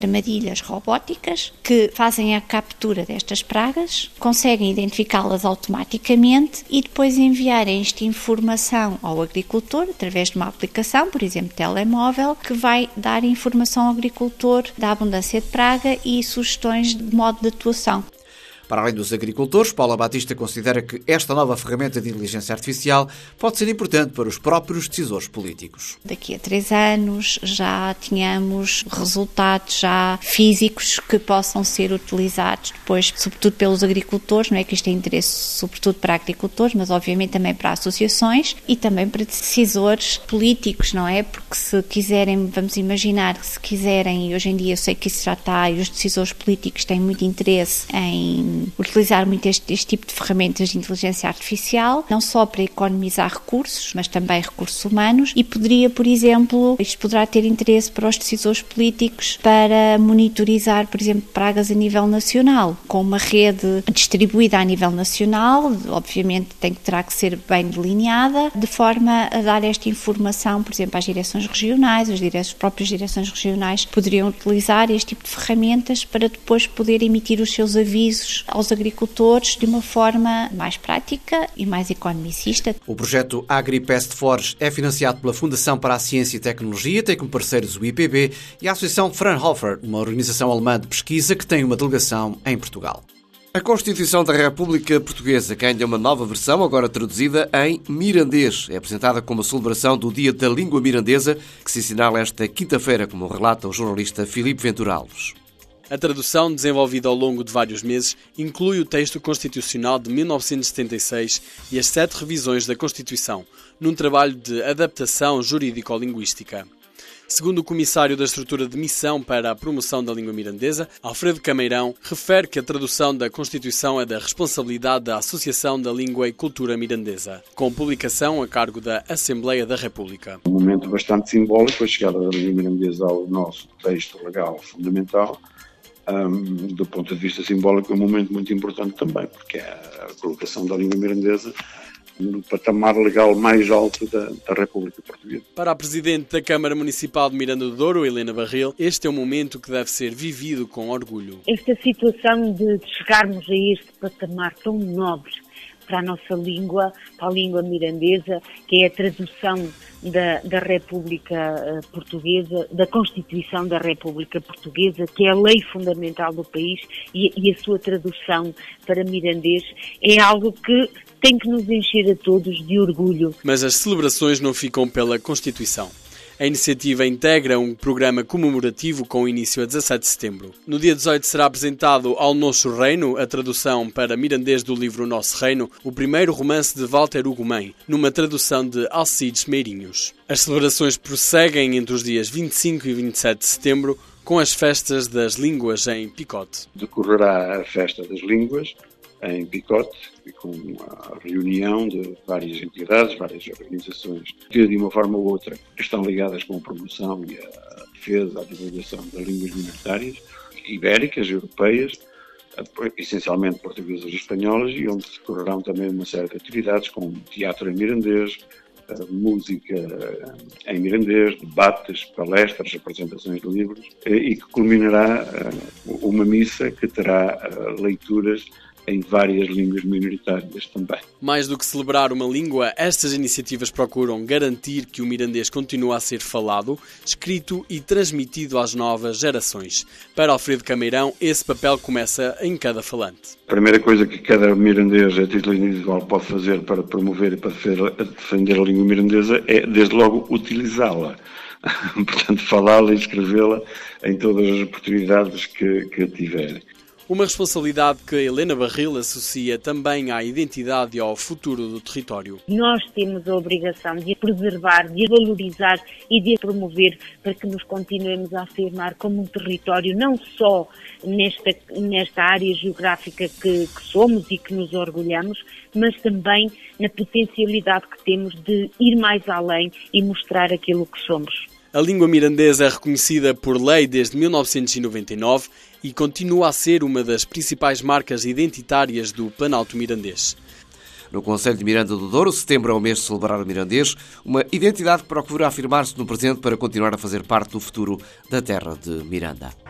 Armadilhas robóticas que fazem a captura destas pragas, conseguem identificá-las automaticamente e depois enviarem esta informação ao agricultor através de uma aplicação, por exemplo, telemóvel, que vai dar informação ao agricultor da abundância de praga e sugestões de modo de atuação. Para além dos agricultores, Paula Batista considera que esta nova ferramenta de inteligência artificial pode ser importante para os próprios decisores políticos. Daqui a 3 anos já tínhamos resultados já físicos que possam ser utilizados depois, sobretudo pelos agricultores, não é que isto é interesse sobretudo para agricultores, mas obviamente também para associações e também para decisores políticos, não é? Porque se quiserem, vamos imaginar, se quiserem, e hoje em dia eu sei que isso já está, e os decisores políticos têm muito interesse em utilizar muito este tipo de ferramentas de inteligência artificial, não só para economizar recursos, mas também recursos humanos, e poderia, por exemplo, isto poderá ter interesse para os decisores políticos para monitorizar, por exemplo, pragas a nível nacional, com uma rede distribuída a nível nacional, obviamente terá que ser bem delineada, de forma a dar esta informação, por exemplo, às direções regionais, as próprias direções regionais poderiam utilizar este tipo de ferramentas para depois poder emitir os seus avisos aos agricultores de uma forma mais prática e mais economicista. O projeto AgriPest Forge é financiado pela Fundação para a Ciência e Tecnologia, tem como parceiros o IPB e a Associação Fraunhofer, uma organização alemã de pesquisa que tem uma delegação em Portugal. A Constituição da República Portuguesa ganha uma nova versão, agora traduzida em mirandês. É apresentada como a celebração do Dia da Língua Mirandesa, que se assinala esta quinta-feira, como relata o jornalista Filipe Ventura Alves. A tradução, desenvolvida ao longo de vários meses, inclui o texto constitucional de 1976 e as 7 revisões da Constituição, num trabalho de adaptação jurídico-linguística. Segundo o Comissário da Estrutura de Missão para a Promoção da Língua Mirandesa, Alfredo Cameirão, refere que a tradução da Constituição é da responsabilidade da Associação da Língua e Cultura Mirandesa, com publicação a cargo da Assembleia da República. Um momento bastante simbólico, a chegada da língua mirandesa ao nosso texto legal fundamental. Do ponto de vista simbólico, é um momento muito importante também, porque é a colocação da língua mirandesa no patamar legal mais alto da República Portuguesa. Para a Presidente da Câmara Municipal de Miranda do Douro, Helena Barril, este é um momento que deve ser vivido com orgulho. Esta situação de chegarmos a este patamar tão nobre para a nossa língua, para a língua mirandesa, que é a tradução da República Portuguesa, da Constituição da República Portuguesa, que é a lei fundamental do país, e a sua tradução para mirandês, é algo que tem que nos encher a todos de orgulho. Mas as celebrações não ficam pela Constituição. A iniciativa integra um programa comemorativo com início a 17 de setembro. No dia 18 será apresentado Ao Nosso Reino, a tradução para mirandês do livro Nosso Reino, o primeiro romance de Walter Ugumem, numa tradução de Alcides Meirinhos. As celebrações prosseguem entre os dias 25 e 27 de setembro, com as festas das línguas em Picote. Decorrerá a Festa das Línguas em Picote, com a reunião de várias entidades, várias organizações que, de uma forma ou outra, estão ligadas com a promoção e a defesa, a divulgação das línguas minoritárias, ibéricas, europeias, essencialmente portuguesas e espanholas, e onde decorrerão também uma série de atividades, como teatro em mirandês, música em mirandês, debates, palestras, apresentações de livros, e que culminará uma missa que terá leituras em várias línguas minoritárias também. Mais do que celebrar uma língua, estas iniciativas procuram garantir que o mirandês continua a ser falado, escrito e transmitido às novas gerações. Para Alfredo Cameirão, esse papel começa em cada falante. A primeira coisa que cada mirandês a título individual pode fazer para promover e para defender a língua mirandesa é, desde logo, utilizá-la. Portanto, falá-la e escrevê-la em todas as oportunidades que tiver. Uma responsabilidade que Helena Barril associa também à identidade e ao futuro do território. Nós temos a obrigação de a preservar, de a valorizar e de a promover para que nos continuemos a afirmar como um território, não só nesta área geográfica que somos e que nos orgulhamos, mas também na potencialidade que temos de ir mais além e mostrar aquilo que somos. A língua mirandesa é reconhecida por lei desde 1999 e continua a ser uma das principais marcas identitárias do Planalto Mirandês. No Concelho de Miranda do Douro, setembro é o mês de celebrar o mirandês, uma identidade que procura afirmar-se no presente para continuar a fazer parte do futuro da terra de Miranda.